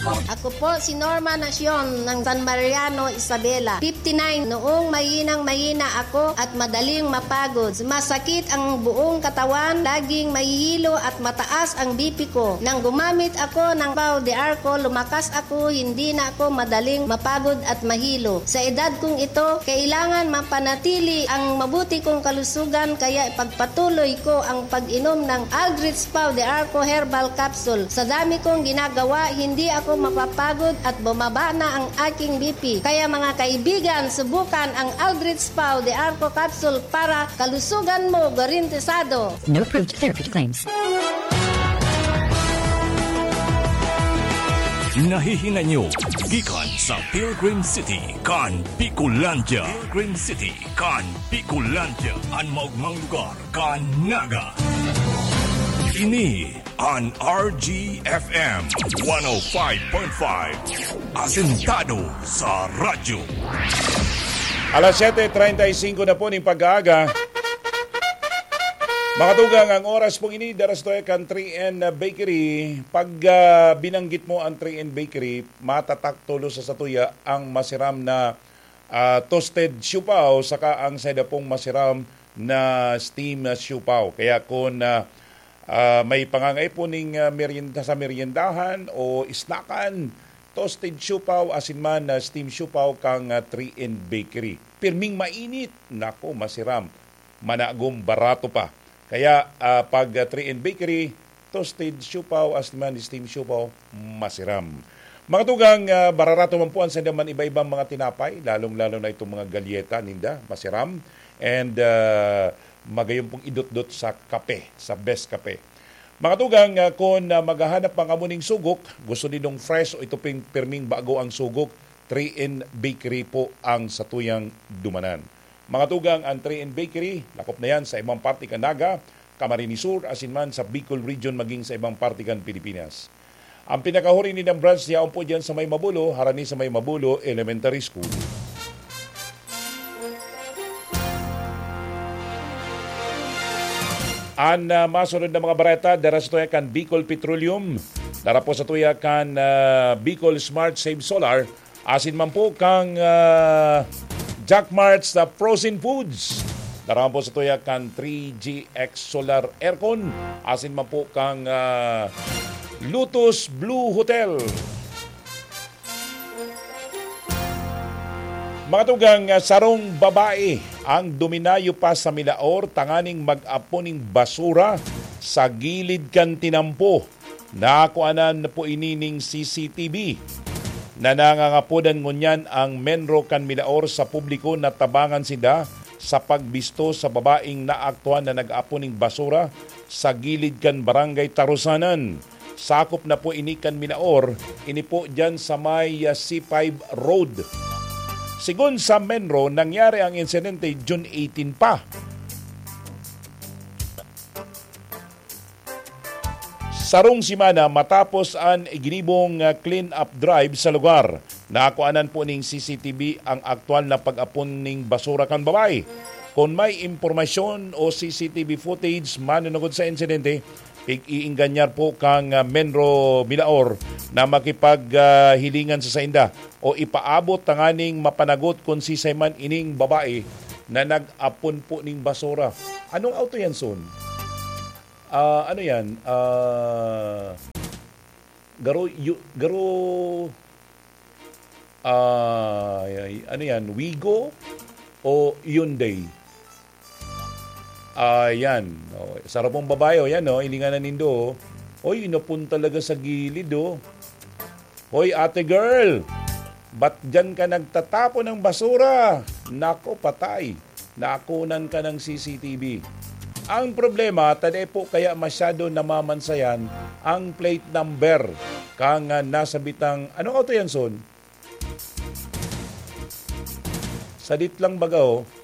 Ako po si Norma Nacion ng San Mariano, Isabela. 59. Noong mahina ako at madaling mapagod. Masakit ang buong katawan, laging mahihilo at mataas ang BP ko. Nang gumamit ako ng Pau de Arco, lumakas ako, hindi na ako madaling mapagod at mahilo. Sa edad kong ito, kailangan mapanatili ang mabuti kong kalusugan, kaya ipagpatuloy ko ang pag-inom ng Aldrich Pau de Arco Herbal Capsule. Sa dami kong ginagawa, hindi ako mapapagod at bumaba na ang aking BP. Kaya mga kaibigan, subukan ang Aldrich Pau de Arco Capsule para kalusugan mo garantisado. No approved therapeutic claims. Nahihina nyo gikan sa Pilgrim City kan Bicolandia. Pilgrim City kan Bicolandia, ang maugmang lugar kan Naga. Ini an RGFM 105.5, asentado sa radyo. Alas 7:35 na po ng pag-aaga. Mga tugang, ang oras pong ini, daras to kan 3N Bakery. Pag binanggit mo ang 3N Bakery, matatak tulo sa satuya ang masiram na toasted siupaw, saka ang sada pong masiram na steam siupaw. Kaya kung may pangangay po ng merienda sa meriendahan o snackan, toasted siupaw, asin man na steam siupaw kang 3N Bakery. Pirming mainit, nako, masiram. Managom barato pa. Kaya pag 3N Bakery, toasted siupaw, asin man steam siupaw, masiram. Mga tugang, bararato man po ang sanda man iba-ibang mga tinapay, lalong-lalo na itong mga galyeta, ninda, masiram. And magayon pong idot-dot sa kape, sa best kape. Mga tugang, kung maghahanap pang amuning sugok, gusto ninong fresh o ito pirming bago ang sugok, 3N Bakery po ang satuyang dumanan. Mga tugang, ang 3N Bakery, lakop na yan sa ibang parte kan Naga, Camarines Sur, asin man sa Bicol Region, maging sa ibang parte kan Pilipinas. Ang pinakahuri ni ng branch niya po dyan sa May Mabulo, harani sa May Mabulo Elementary School. Ang masunod na mga bareta, daras ito kan Bicol Petroleum, dara po sa tuya kan Bicol Smart Save Solar, asin man po kang Jack Marts sa Frozen Foods. Dara po sa tuya kan 3GX Solar Aircon, asin man po kang Lotus Blue Hotel. Mga tugang, sarong babae ang duminayo pa sa Milaor, tanganing mag-aponing basura sa gilid kan tinampo. Nakakuanan na po inining CCTV. Nanangangapodan ngunyan ang Menro kan Milaor sa publiko na tabangan sila sa pagbisto sa babaeng naaktuan na nag-aponing basura sa gilid kan Barangay Tarusanan. Sakop na po ini kan Milaor, ini po dyan sa may C5 Road. Sigun sa Menro, nangyari ang insidente June 18 pa. Sarong simana matapos ang iginibong clean-up drive sa lugar. Nakakuanan po ning CCTV ang aktual na pag-apon ning basura kan babae. Kung may impormasyon o CCTV footage manunugod sa insidente, iinganyar po kang Menro Milaor na makipaghilingan sa sainda o ipaabot tanganing mapanagot kung si man ining babae na nag-apon po ning basura. Anong auto yan, son? Ano yan? Ano yan? Wigo o Hyundai? Yan. Sarap mong babae. Yan, ilingan na nindo. Oy, inapun talaga sa gilid. Hoy, ate girl, ba't dyan ka nagtatapo ng basura? Nako, patay. Nakunan ka ng CCTV. Ang problema, taday po kaya masyado namamansayan ang plate number kang nasa bitang... Anong auto yan, son? Sadit lang baga,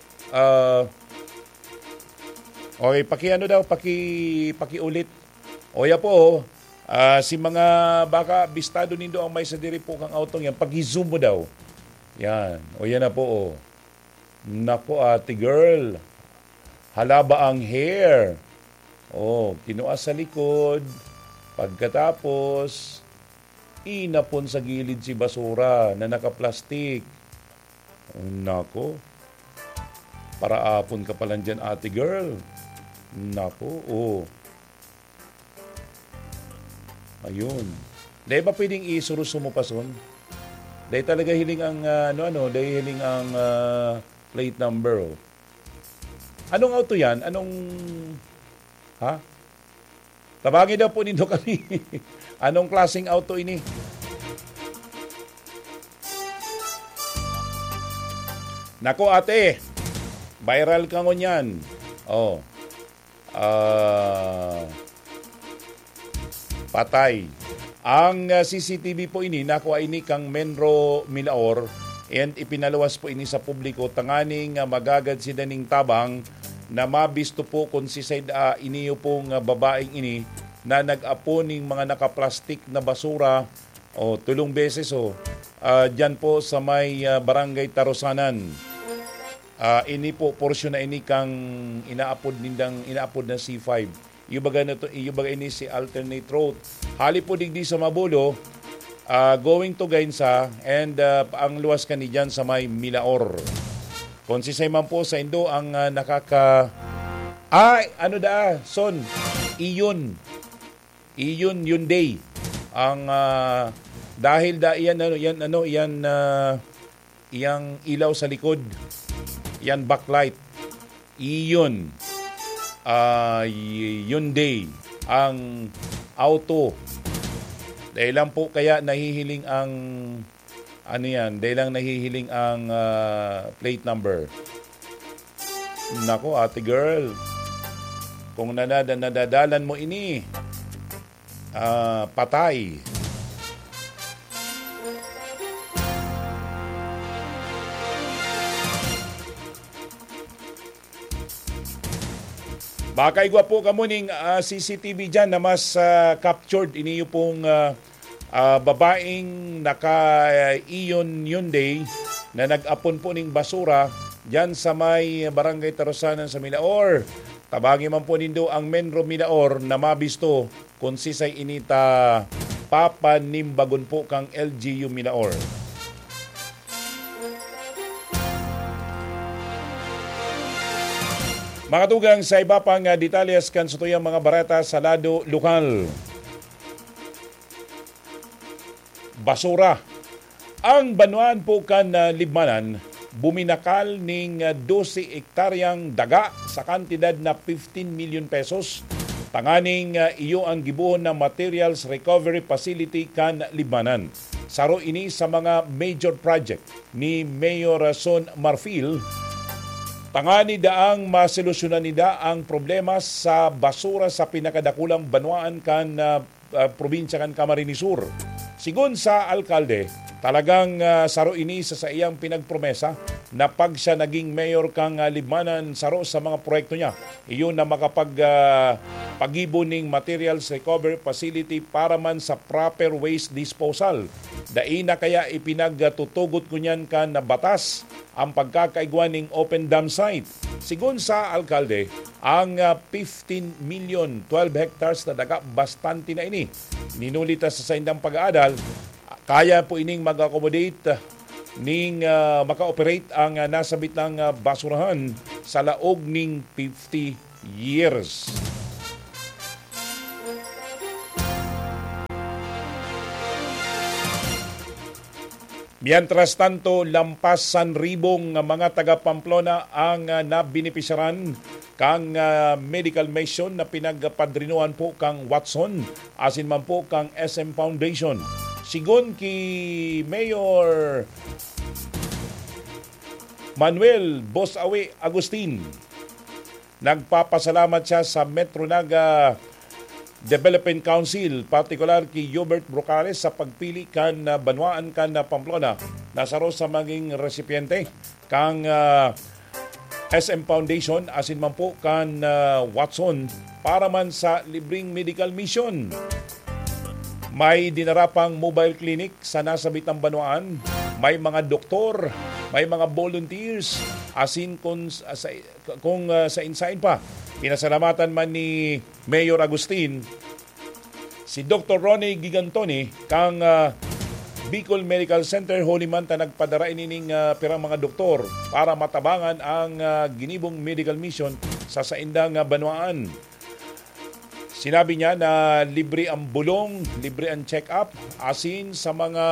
okay, pakiulit. Oya po, si mga baka bistado nindo ang may sadiri po kang autong yan, pag-zoom mo daw. Yan, o yan na po. Nako, ate girl, halaba ang hair. Kinuha sa likod. Pagkatapos, Inapon sa gilid si basura na nakaplastik. Nako. Para apon ka pa lang dyan, ate girl. Nako, Ayun. Dahil ba pwedeng isuruso mo pa son? Dahil talaga hiling ang, dahil hiling ang plate number, Anong auto yan? Tabagin daw po nito kami. Anong klaseng auto ini? Nako ate, viral ka ngunyan. Patay. Ang CCTV po ini, nakuha ini kang Menro Milaor and ipinaluwas po ini sa publiko tanganing magagad si Daning Tabang na mabisto po kung si Said iniyo pong babaeng ini na nag-apo ng mga nakaplastik na basura tulong beses dyan po sa may barangay Tarosanan. Ini po portion na ini kang inaapod na C5. Iubaga ini si alternate road. Hali po digdi sa Mabulo, going to Gainsa and ang luwas kani dyan sa may Milaor. Kung si Simon po sa Indo ang son, iyon day. Ang dahil iyang ilaw sa likod. Yan backlight. Iyon day ang auto. Dahil lang po kaya nahihiling ang plate number. Nako, ate girl. Kung nadadalan mo ini, patay. Baka igwa po kamuning CCTV dyan na mas captured iniyo pong babaeng naka-iyon Hyundai na nag-apon po ning basura dyan sa may barangay Tarosanan sa Milaor. Tabangin man po nindo ang Menro Milaor na mabisto kung sisay inita papanimbagon po kang LGU Milaor. Mga tugang sa iba pang detalyas kan sa tuyang mga barata sa lado lokal. Basura. Ang Banuan po kan Libmanan, buminakal ning 12 hektaryang daga sa kantidad na 15 million pesos. Tanganing iyo ang gibuhon na Materials Recovery Facility kan Libmanan. Saro ini sa mga major project ni Mayor Son Marfil. Tangani daang masolusyonan nida ang problema sa basura sa pinakadakulang banwaan kan probinsya kan Camarines Sur. Sigon sa alkalde, talagang saro ini sa iyang pinagpromesa na pag siya naging mayor kang Libmanan saro sa mga proyekto niya. Iyon na pagibo ning Materials Recovery Facility para man sa proper waste disposal. Daina kaya ipinagtutugot ko niyan kan na batas ang pagkakaigwan ng open dam site. Sigon sa alkalde, ang 15 million 12 hectares na daga bastante na ini. Ninulita sa saindang pag-aadal, kaya po ining mag-accommodate ning maka-operate ang nasabit ng basurahan sa laog ning 50 years. Mientras tanto, lampas 1,000 mga taga Pamplona ang nabinipisyaran kang medical mission na pinagpadrinuan po kang Watson, asin man po kang SM Foundation. Sigon ki Mayor Manuel Bosawe Agustin, nagpapasalamat siya sa Metro Naga Development Council, partikular kay Hubert Brocales sa pagpili kan banwaan kan Pamplona na saro sa maging recipiente kang SM Foundation asin man po kan Watson para man sa libreng medical mission. May dinarapang mobile clinic sa nasabit ng banwaan, may mga doktor, may mga volunteers asin kung sa insain pa. Pinasalamatan man ni Mayor Agustin Si Dr. Ronnie Gigantoni kang Bicol Medical Center Holy ta nagpadara inining pirang mga doktor para matabangan ang ginibong medical mission sa saindang banwaan. Sinabi niya na libre ang bulong, libre ang check-up, asin sa mga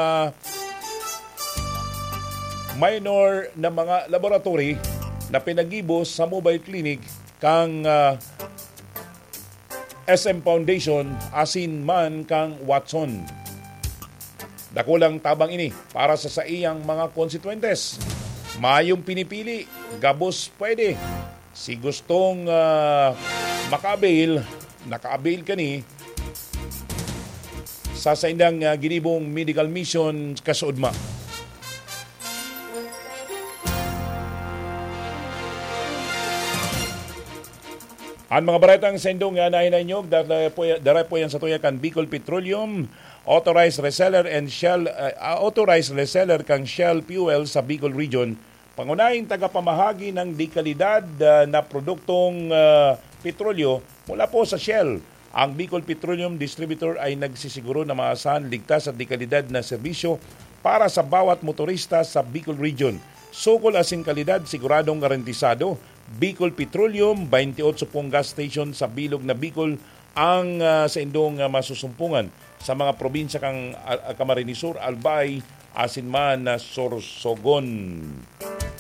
minor na mga laboratory na pinag-ibo sa mobile clinic kang SM Foundation asin man kang Watson. Dakulang tabang ini para sa iyang mga konstituentes. Mayong pinipili, gabos pwede. Si gustong maka-avail, naka-avail ka ni sa saindang ginibong medical mission kasuodma. Ang mga baretang sendong nga nahinanyog, daray po yan sa tuyakan Bicol Petroleum, authorized reseller and Shell, authorized reseller kang Shell Fuel sa Bicol Region. Pangunahing tagapamahagi ng dekalidad na produktong petrolyo mula po sa Shell. Ang Bicol Petroleum Distributor ay nagsisiguro na maasahan ligtas at dekalidad na serbisyo para sa bawat motorista sa Bicol Region. Sukol asin kalidad, siguradong garantisado. Bicol Petroleum, 28 pong gas station sa bilog na Bicol ang sa indong masusumpungan sa mga probinsya kang Camarines Sur, Albay, asin man na Sorsogon.